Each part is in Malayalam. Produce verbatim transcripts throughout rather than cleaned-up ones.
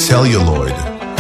celluloid.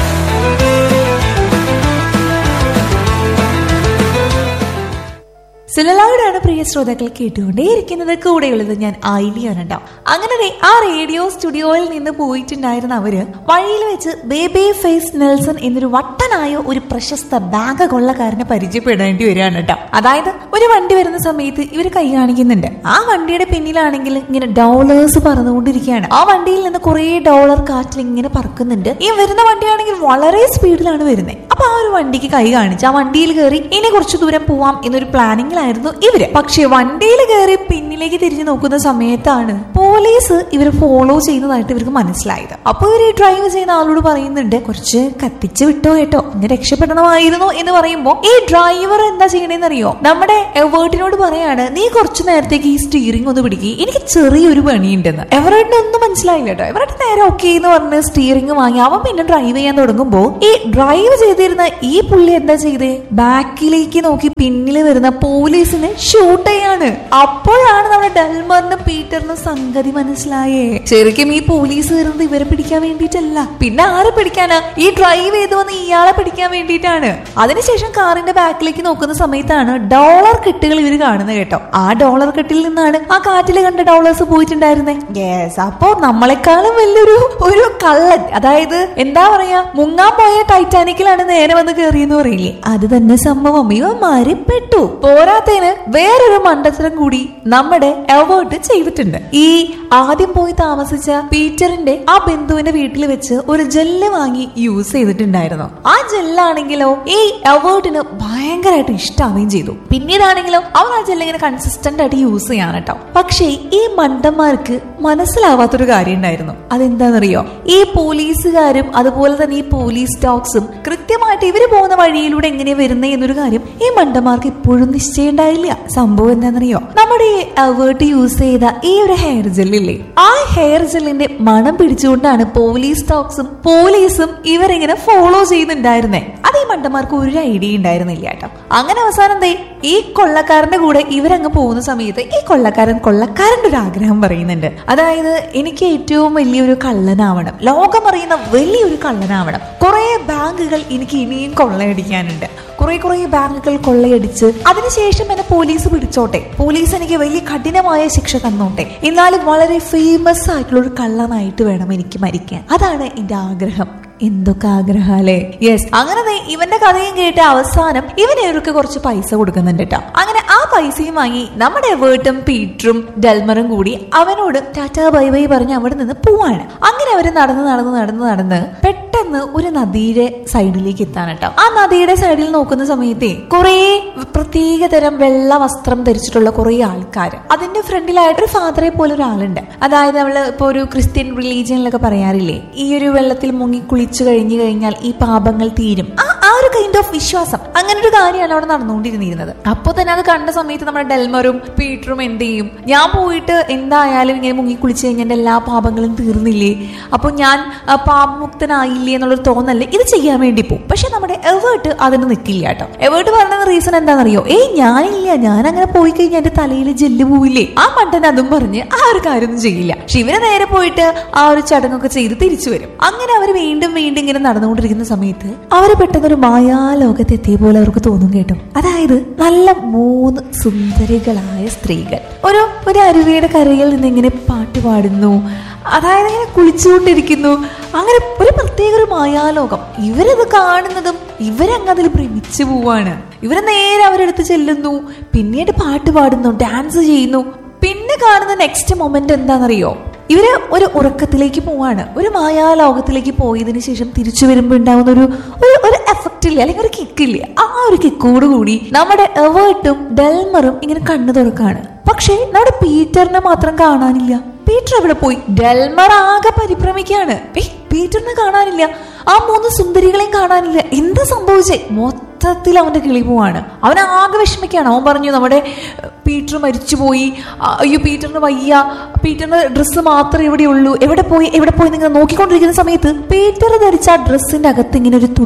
സെല്ലുലോയിഡാണ് പ്രിയ ശ്രോതാക്കൾ കേട്ടുകൊണ്ടേയിരിക്കുന്നത്. കൂടെയുള്ളത് ഞാൻ ഐലിയാണ് കേട്ടോ. അങ്ങനെ ആ റേഡിയോ സ്റ്റുഡിയോയിൽ നിന്ന് പോയിട്ടുണ്ടായിരുന്ന അവര് വഴിയിൽ വെച്ച് ബേബി ഫേസ് നെൽസൺ എന്നൊരു വട്ടനായ ഒരു പ്രശസ്ത ബാഗ് കൊള്ളക്കാരനെ പരിചയപ്പെടേണ്ടി വരികയാണ് കേട്ടോ. അതായത് ഒരു വണ്ടി വരുന്ന സമയത്ത് ഇവര് കൈ കാണിക്കുന്നുണ്ട്. ആ വണ്ടിയുടെ പിന്നിലാണെങ്കിൽ ഇങ്ങനെ ഡോളേഴ്സ് പറന്നുകൊണ്ടിരിക്കുകയാണ്. ആ വണ്ടിയിൽ നിന്ന് കുറെ ഡോളർ കാറ്റിൽ ഇങ്ങനെ പറക്കുന്നുണ്ട്. ഈ വരുന്ന വണ്ടിയാണെങ്കിൽ വളരെ സ്പീഡിലാണ് വരുന്നത്. അപ്പൊ ആ ഒരു വണ്ടിക്ക് കൈ കാണിച്ച് ആ വണ്ടിയിൽ കയറി ഇനി കുറച്ചു ദൂരം പോവാം എന്നൊരു പ്ലാനിംഗ് ായിരുന്നു ഇവര്. പക്ഷെ വണ്ടിയിൽ കയറി പിന്നിലേക്ക് തിരിഞ്ഞു നോക്കുന്ന സമയത്താണ് പോലീസ് ഇവര് ഫോളോ ചെയ്യുന്നതായിട്ട് ഇവർക്ക് മനസ്സിലായത്. അപ്പൊ ഇവര് ഡ്രൈവ് ചെയ്യുന്ന ആളോട് പറയുന്നുണ്ട്, കുറച്ച് കത്തിച്ച് വിട്ടോ കേട്ടോ, ഇങ്ങനെ രക്ഷപ്പെടണമായിരുന്നു എന്ന് പറയുമ്പോ ഈ ഡ്രൈവർ എന്താ ചെയ്യണേന്ന് അറിയോ, നമ്മുടെ എവേർട്ടിനോട് പറയാണ്, നീ കുറച്ചു നേരത്തേക്ക് ഈ സ്റ്റീറിംഗ് ഒന്ന് പിടിക്കുക, എനിക്ക് ചെറിയൊരു പണിയുണ്ടെന്ന്. എവറേട്ടിന് ഒന്നും മനസ്സിലായില്ല കേട്ടോ. എവറേട്ട് നേരെ ഓക്കെ എന്ന് പറഞ്ഞ് സ്റ്റീറിംഗ് വാങ്ങി അവൻ പിന്നെ ഡ്രൈവ് ചെയ്യാൻ തുടങ്ങുമ്പോ ഈ ഡ്രൈവ് ചെയ്തിരുന്ന ഈ പുള്ളി എന്താ ചെയ്തേ, ബാക്കിലേക്ക് നോക്കി പിന്നിൽ വരുന്ന പോലീസിനെ ഷൂട്ട് ചെയ്യാണ്. അപ്പോഴാണ് നമ്മുടെ ഡെൽമറിനും പീറ്ററിനും സംഗതി മനസ്സിലായേ. ശരിക്കും ഈ പോലീസ് വരുന്നത് ഇവരെ പിടിക്കാൻ വേണ്ടിയിട്ടല്ല, പിന്നെ ആരെ പിടിക്കാനാ, ഈ ഡ്രൈവ് ചെയ്ത് വന്ന് ഇയാളെ പിടിക്കാൻ വേണ്ടിയിട്ടാണ്. അതിനുശേഷം കാറിന്റെ ബാക്കിലേക്ക് നോക്കുന്ന സമയത്താണ് ഡോളർ കെട്ടുകൾ ഇവര് കാണുന്നത് കേട്ടോ. ആ ഡോളർ കെട്ടിൽ നിന്നാണ് ആ കാറ്റില് കണ്ട ഡോളേഴ്സ് പോയിട്ടുണ്ടായിരുന്നേ. യെസ്, അപ്പോ നമ്മളെക്കാളും വലിയൊരു ഒരു കള്ളൻ, അതായത് എന്താ പറയാ, മുങ്ങാൻ പോയ ടൈറ്റാനിക്കിലാണ് നേരെ വന്ന് കയറിയെന്ന് പറയില്ലേ, അത് തന്നെ സംഭവം. ഇവന്മാര് പെട്ടു. പോരാത്തതിന് വേറൊരു മണ്ടത്തരം കൂടി നമ്മുടെ എവേർട്ട് ചെയ്തിട്ടുണ്ട്. ഈ ആദ്യം പോയി താമസിച്ച പീറ്ററിന്റെ ആ ബന്ധുവിന്റെ വീട്ടിൽ വെച്ച് ഒരു ജെല്ല് വാങ്ങി യൂസ് ചെയ്തിട്ടുണ്ടായിരുന്നു. ആ ജെല്ലാണെങ്കിലോ ഈ എവേർട്ടിന് ഭയങ്കരമായിട്ട് ഇഷ്ടാവുകയും ചെയ്തു. പിന്നീടാണെങ്കിലോ അവർ ആ ജെല്ല് ഇങ്ങനെ കൺസിസ്റ്റന്റ് ആയിട്ട് യൂസ് ചെയ്യാൻ കേട്ടോ. പക്ഷേ ഈ മണ്ടന്മാർക്ക് മനസ്സിലാവാത്തൊരു കാര്യം ഉണ്ടായിരുന്നു. അതെന്താണെന്നറിയോ, ഈ പോലീസുകാരും അതുപോലെ തന്നെ ഈ പോലീസ് ഡോഗ്സും കൃത്യമായിട്ട് ഇവര് പോകുന്ന വഴിയിലൂടെ എങ്ങനെയാ വരുന്നത് എന്നൊരു കാര്യം ഈ മണ്ടന്മാർക്ക് ഇപ്പോഴും നിശ്ചയുണ്ടായില്ല. സംഭവം എന്താണെന്നറിയോ, നമ്മുടെ ഈ എവേർട്ട് യൂസ് ചെയ്ത ഈ ഒരു ഹെയർ ജെല്ലില്ലേ, ആ ഹെയർ ജെല്ലിന്റെ മണം പിടിച്ചുകൊണ്ടാണ് പോലീസ് ഡോഗ്സും പോലീസും ഇവരെങ്ങനെ ഫോളോ ചെയ്യുന്നുണ്ടായിരുന്നേ. അത് ഈ മണ്ടന്മാർക്ക് ഒരു ഐഡിയ ഉണ്ടായിരുന്നില്ല കേട്ടോ. അങ്ങനെ അവസാനം എന്തേ, ഈ കൊള്ളക്കാരന്റെ കൂടെ ഇവരങ്ങ് പോകുന്ന സമയത്ത് ഈ കൊള്ളക്കാരൻ കൊള്ളക്കാരന്റെ ഒരു ആഗ്രഹം പറയുന്നുണ്ട്. അതായത്, എനിക്ക് ഏറ്റവും വലിയൊരു കള്ളനാവണം, ലോകമറിയുന്ന വലിയൊരു കള്ളനാവണം, കുറെ ബാങ്കുകൾ എനിക്ക് ഇനിയും കൊള്ളയടിക്കാനുണ്ട്, കുറെ കുറെ ബാങ്കുകൾ കൊള്ളയടിച്ച് അതിനുശേഷം എന്നെ പോലീസ് പിടിച്ചോട്ടെ, പോലീസ് എനിക്ക് വലിയ കഠിനമായ ശിക്ഷ തന്നോട്ടെ, എന്നാലും വളരെ ഫേമസ് ആയിട്ടുള്ള ഒരു കള്ളനായിട്ട് വേണം എനിക്ക് മരിക്കാൻ. അതാണ് എന്റെ ആഗ്രഹം. എന്തൊക്കെ ആഗ്രഹാലേ. യെസ്, അങ്ങനെ ഇവന്റെ കഥയും കേട്ട് അവസാനം ഇവന് ഇവർക്ക് കുറച്ച് പൈസ കൊടുക്കുന്നുണ്ട് കേട്ടോ. അങ്ങനെ ആ പൈസയും വാങ്ങി നമ്മുടെ എവേർട്ടും പീറ്ററും ഡെൽമറും കൂടി അവനോട് ടാറ്റാ ബൈ ബൈ പറഞ്ഞ് അവിടെ നിന്ന് പോവാണ്. അങ്ങനെ അവര് നടന്ന് നടന്ന് നടന്ന് നടന്ന് പെട്ടെന്ന് ഒരു നദിയുടെ സൈഡിലേക്ക് എത്താൻ കേട്ടോ. ആ നദിയുടെ സൈഡിൽ നോക്കുന്ന സമയത്തെ കുറെ പ്രത്യേക തരം വെള്ള വസ്ത്രം ധരിച്ചിട്ടുള്ള കുറെ ആൾക്കാർ, അതിന്റെ ഫ്രണ്ടിലായിട്ട് ഒരു ഫാദറെ പോലെ ഒരാളുണ്ട്. അതായത് അവള് ഇപ്പൊ ഒരു ക്രിസ്ത്യൻ റിലീജിയനിലൊക്കെ പറയാറില്ലേ, ഈ ഒരു വെള്ളത്തിൽ മുങ്ങി കുളിച്ചു കഴിഞ്ഞു കഴിഞ്ഞാൽ ഈ പാപങ്ങൾ തീരും, ആ ആ ഒരു കൈൻഡ് ഓഫ് വിശ്വാസം, അങ്ങനെ ഒരു കാര്യമാണ് അവിടെ നടന്നുകൊണ്ടിരുന്നിരുന്നത്. അപ്പൊ തന്നെ അത് കണ്ട സമയത്ത് നമ്മുടെ ഡെൽമറും പീറ്ററും എന്ത് ചെയ്യും, ഞാൻ പോയിട്ട് എന്തായാലും ഇങ്ങനെ മുങ്ങി കുളിച്ചു കഴിഞ്ഞാൽ എന്റെ എല്ലാ പാപങ്ങളും തീർന്നില്ലേ, അപ്പൊ ഞാൻ പാപമുക്തനായില്ലേ എന്നുള്ളൊരു തോന്നല്ലേ ഇത് ചെയ്യാൻ വേണ്ടി പോകും. പക്ഷെ നമ്മുടെ എവേർട്ട് അതിന് നിൽക്കില്ല കേട്ടോ. എവേർട്ട് പറഞ്ഞ റീസൺ എന്താണെന്നറിയോ, ഏയ് ഞാനില്ല, ഞാൻ അങ്ങനെ പോയി കഴിഞ്ഞാൽ എന്റെ തലയിൽ ജെല്ല് പോവില്ലേ, ആ മണ്ടൻ അതും പറഞ്ഞ് ആ ഒരു കാര്യമൊന്നും ചെയ്യില്ല. ശിവന് നേരെ പോയിട്ട് ആ ഒരു ചടങ്ങൊക്കെ ചെയ്ത് തിരിച്ചു വരും. അങ്ങനെ അവർ വീണ്ടും വീണ്ടും ഇങ്ങനെ നടന്നുകൊണ്ടിരിക്കുന്ന സമയത്ത് അവര് പെട്ടെന്നൊരു മായാലോകത്തെത്തിയ പോലെ അവർക്ക് തോന്നും കേട്ടോ. അതായത് നല്ല മൂന്ന് സുന്ദരികളായ സ്ത്രീകൾ ഒരു ഒരു അരുവിയുടെ കരയിൽ നിന്ന് ഇങ്ങനെ പാട്ട് പാടുന്നു, അതായത് ഇങ്ങനെ കുളിച്ചുകൊണ്ടിരിക്കുന്നു. അങ്ങനെ ഒരു പ്രത്യേക ഒരു മായാലോകം. ഇവരത് കാണുന്നതും ഇവരങ്ങ് അതിൽ ഭ്രമിച്ചു പോവാണ്. ഇവര് നേരെ അവരെടുത്ത് ചെല്ലുന്നു, പിന്നീട് പാട്ട് പാടുന്നു, ഡാൻസ് ചെയ്യുന്നു. പിന്നെ കാണുന്ന നെക്സ്റ്റ് മൊമെന്റ് എന്താണെന്നറിയോ, ഇവര് ഒരു ഉറക്കത്തിലേക്ക് പോവാണ്. ഒരു മായാലോകത്തിലേക്ക് പോയതിനു ശേഷം തിരിച്ചു വരുമ്പോൾ ഉണ്ടാവുന്ന ഒരു ഒരു എഫക്റ്റ് ഇല്ല, അല്ലെങ്കിൽ ഒരു കിക്കില്ല. ആ ഒരു കിക്കോട് കൂടി നമ്മുടെ എവേർട്ടും ഡെൽമറും ഇങ്ങനെ കണ്ണു തുറക്കാണ്. പക്ഷേ നമ്മുടെ പീറ്ററിനെ മാത്രം കാണാനില്ല. പീറ്റർ എവിടെ പോയി? ഡെൽമർ ആകെ പരിഭ്രമിക്കാണ്. ഏയ് പീറ്ററിനെ കാണാനില്ല, ആ മൂന്ന് സുന്ദരികളെയും കാണാനില്ല, എന്താ സംഭവിച്ചേ? മൊത്തത്തിൽ അവന്റെ കിളി പോവാണ്. അവൻ ആകെ വിഷമിക്കാണ്. അവൻ പറഞ്ഞു, നമ്മുടെ പീറ്റർ മരിച്ചുപോയി, അയ്യോ പീറ്ററിന് വയ്യ, പീറ്ററിന്റെ ഡ്രസ്സ് മാത്രമേ ഇവിടെ ഉള്ളൂ, എവിടെ പോയി എവിടെ പോയി നിങ്ങൾ നോക്കിക്കൊണ്ടിരിക്കുന്ന സമയത്ത് പീറ്റർ ധരിച്ച ആ ഡ്രസ്സിന്റെ അകത്ത് ഇങ്ങനെ ഒരു തുടിപ്പ്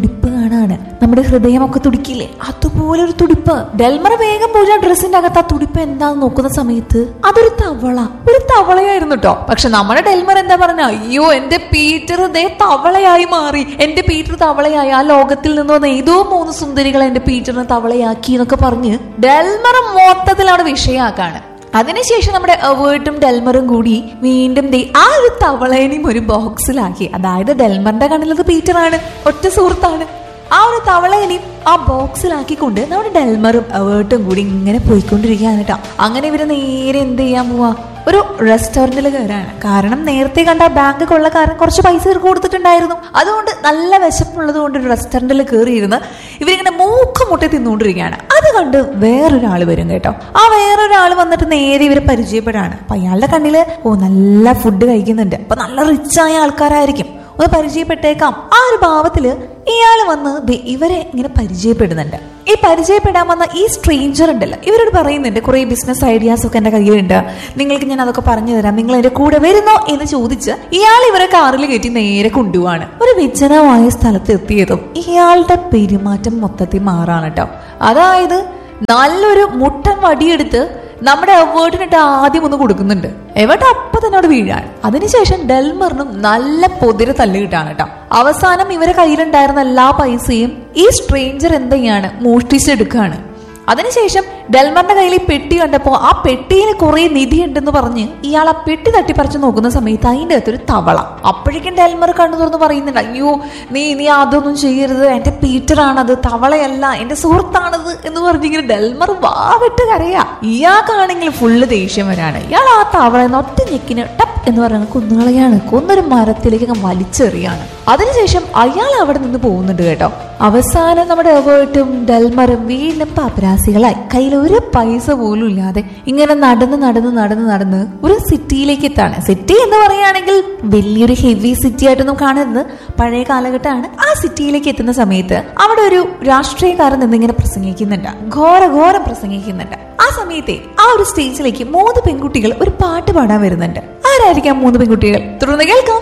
കാണാണ്. നമ്മുടെ ഹൃദയമൊക്കെ തുടിക്കില്ലേ, അതുപോലെ ഒരു തുടിപ്പ്. ഡെൽമർ വേഗം പോയി ആ ഡ്രസ്സിന്റെ അകത്ത് ആ തുടിപ്പ് എന്താന്ന് നോക്കുന്ന സമയത്ത് അതൊരു തവള, ഒരു തവളയായിരുന്നു കേട്ടോ. പക്ഷെ നമ്മുടെ ഡെൽമർ എന്താ പറഞ്ഞ, അയ്യോ എന്റെ പീറ്റർ ദേ തവളയായി മാറി, എന്റെ പീറ്റർ തവളയായി, ആ ലോകത്തിൽ നിന്ന് വന്ന ഏതോ മൂന്ന് സുന്ദരികളെ എന്റെ പീറ്ററിനെ തവളയാക്കി എന്നൊക്കെ പറഞ്ഞ് ഡെൽമർ മൊത്തത്തിൽ അവിടെ വിഷയാക്കാണ്. അതിനുശേഷം നമ്മുടെ എവേർട്ടും ഡെൽമറും കൂടി വീണ്ടും ദേ ആ ഒരു തവളേനെയും ഒരു ബോക്സിലാക്കി. അതായത് ഡെൽമറിന്റെ കണ്ണിലത് പീറ്ററാണ്, ഒറ്റ സുഹൃത്താണ്. ആ ഒരു തവളേനെയും ആ ബോക്സിലാക്കിക്കൊണ്ട് നമ്മുടെ ഡെൽമറും എവേർട്ടും കൂടി ഇങ്ങനെ പോയിക്കൊണ്ടിരിക്കുകയാണ് കേട്ടോ. അങ്ങനെ ഇവര് നേരെ എന്ത് ചെയ്യാൻ പോവാ, ഒരു റെസ്റ്റോറന്റിൽ കയറാണ്. കാരണം നേരത്തെ കണ്ട ബാങ്ക് കൊള്ളക്കാരൻ കുറച്ച് പൈസ ഇവർക്ക് കൊടുത്തിട്ടുണ്ടായിരുന്നു. അതുകൊണ്ട് നല്ല വിശപ്പുള്ളത് കൊണ്ട് ഒരു റെസ്റ്റോറന്റിൽ കയറിയിരുന്ന് ഇവരിങ്ങനെ മൂക്ക മുട്ടി തിന്നുകൊണ്ടിരിക്കുകയാണ്. അത് കണ്ട് വേറൊരാൾ വരും കേട്ടോ. ആ വേറൊരാൾ വന്നിട്ട് നേരെ ഇവരെ പരിചയപ്പെടാണ്. അപ്പൊ അയാളുടെ കണ്ണില് ഓ നല്ല ഫുഡ് കഴിക്കുന്നുണ്ട്, അപ്പൊ നല്ല റിച്ചായ ആൾക്കാരായിരിക്കും, ഒന്ന് പരിചയപ്പെട്ടേക്കാം. ആ ഒരു ഭാവത്തില് ഇയാള് വന്ന് ഇവരെ ഇങ്ങനെ പരിചയപ്പെടുന്നുണ്ട്. ഈ പരിചയപ്പെടാൻ വന്ന ഈ സ്ട്രേഞ്ചർ ഉണ്ടല്ലോ, ഇവരോട് പറയുന്നുണ്ട് കുറെ ബിസിനസ് ഐഡിയാസ് ഒക്കെ എന്റെ കയ്യിലുണ്ട്, നിങ്ങൾക്ക് ഞാൻ അതൊക്കെ പറഞ്ഞു തരാം, നിങ്ങൾ എന്റെ കൂടെ വരുന്നോ എന്ന് ചോദിച്ച് ഇയാൾ ഇവരെ കാറിൽ കയറ്റി നേരെ കൊണ്ടുപോവാണ്. ഒരു വിജനമായ സ്ഥലത്ത് എത്തിയതും ഇയാളുടെ പെരുമാറ്റം മൊത്തത്തിൽ മാറാണ് കേട്ടോ. അതായത് നല്ലൊരു മുട്ടൻ വടിയെടുത്ത് നമ്മുടെ എവേർട്ടിനിട്ട് ആദ്യം ഒന്ന് കൊടുക്കുന്നുണ്ട്. എവേർട്ട് അപ്പൊ തന്നെ അവിടെ വീഴാണ്. അതിനുശേഷം ഡെൽമറിനും നല്ല പൊതിര തല്ല് കിട്ടാണ് കേട്ടോ. അവസാനം ഇവരെ കയ്യിലുണ്ടായിരുന്ന എല്ലാ പൈസയും ഈ സ്ട്രേഞ്ചർ എന്ത് ചെയ്യാണ്, മോഷ്ടിച്ചെടുക്കുകയാണ്. അതിനുശേഷം ഡെൽമറിന്റെ കയ്യിൽ ഈ പെട്ടി കണ്ടപ്പോ ആ പെട്ടിയിൽ കുറെ നിധി ഉണ്ടെന്ന് പറഞ്ഞ് ഇയാൾ ആ പെട്ടി തട്ടിപ്പറിച്ച് നോക്കുന്ന സമയത്ത് അതിന്റെ അകത്തൊരു തവള. അപ്പോഴേക്കും ഡെൽമർ കണ്ണു തുറന്ന് പറയുന്നുണ്ട്, അയ്യോ നീ നീ അതൊന്നും ചെയ്യരുത്, എന്റെ പീറ്ററാണത്, തവളയല്ല, എന്റെ സുഹൃത്താണത് എന്ന് പറഞ്ഞിങ്ങനെ ഡെൽമർ വാവിട്ട് കരയാ. ഇയാൾക്കാണെങ്കിൽ ഫുള്ള് ദേഷ്യം വരാണ്. ഇയാൾ ആ തവളയെന്ന് ഒറ്റ ഞെക്കിന് ടപ്പ് എന്ന് പറയുന്നത് കൊന്നുകളയാണ്. കൊന്നൊരു മരത്തിലേക്ക് വലിച്ചെറിയാണ്. അതിനുശേഷം അയാൾ അവിടെ നിന്ന് പോകുന്നുണ്ട് കേട്ടോ. അവസാനം നമ്മുടെ എവേർട്ടും ഡെൽമറും വീണ്ടും പാപ്പരാസികളായി കയ്യിൽ ഒരു പൈസ പോലും ഇല്ലാതെ ഇങ്ങനെ നടന്ന് നടന്ന് നടന്ന് നടന്ന് ഒരു സിറ്റിയിലേക്ക് എത്താണ്. സിറ്റി എന്ന് പറയുകയാണെങ്കിൽ വലിയൊരു ഹെവി സിറ്റി ആയിട്ടൊന്നും കാണരുത്, പഴയ കാലഘട്ടമാണ്. ആ സിറ്റിയിലേക്ക് എത്തുന്ന സമയത്ത് അവിടെ ഒരു രാഷ്ട്രീയക്കാരൻ നിന്നിങ്ങനെ പ്രസംഗിക്കുന്നുണ്ട്, ഘോര ഘോരം പ്രസംഗിക്കുന്നുണ്ട്. ആ സമയത്തെ ആ ഒരു സ്റ്റേജിലേക്ക് മൂന്ന് പെൺകുട്ടികൾ ഒരു പാട്ട് പാടാൻ വരുന്നുണ്ട്. ആരായിരിക്കാം മൂന്ന് പെൺകുട്ടികൾ? തുടർന്ന് കേൾക്കാം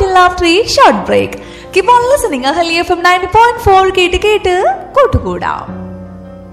short break. Keep on listening. Ahali F M ninety point four കേട്ട് കേട്ട് കൂട്ടുകൂടാം.